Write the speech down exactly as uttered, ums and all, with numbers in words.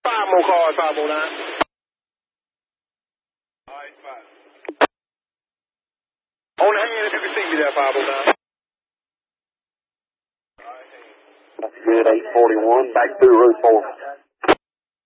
Five more cars, five oh nine. Alright, five. On the hand if you can see me there, five oh nine. Alright, hand. That's good, eight forty-one, back through Route four.